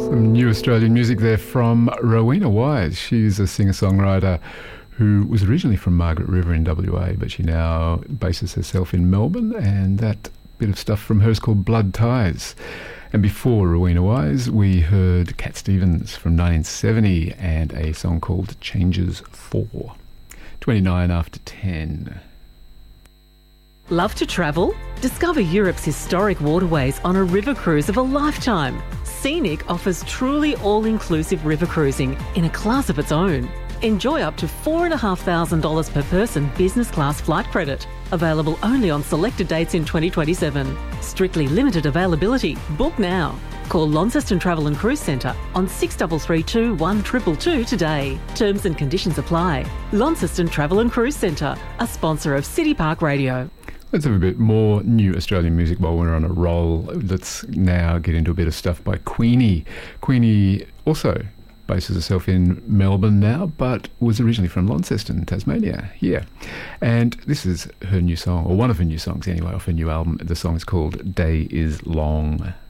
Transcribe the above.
New Australian music there from Rowena Wise. She's a singer-songwriter who was originally from Margaret River in WA, but she now bases herself in Melbourne, and that bit of stuff from her is called Blood Ties. And before Rowena Wise, we heard Cat Stevens from 1970 and a song called Changes 4. 29 after 10. Love to travel? Discover Europe's historic waterways on a river cruise of a lifetime. Scenic offers truly all-inclusive river cruising in a class of its own. Enjoy up to $4,500 per person business class flight credit. Available only on selected dates in 2027. Strictly limited availability. Book now. Call Launceston Travel and Cruise Centre on 6332 1222 today. Terms and conditions apply. Launceston Travel and Cruise Centre, a sponsor of City Park Radio. Let's have a bit more new Australian music while we're on a roll. Let's now get into a bit of stuff by Queenie. Queenie also bases herself in Melbourne now, but was originally from Launceston, Tasmania. Yeah. And this is her new song, or one of her new songs anyway, off her new album. The song is called Day Is Long.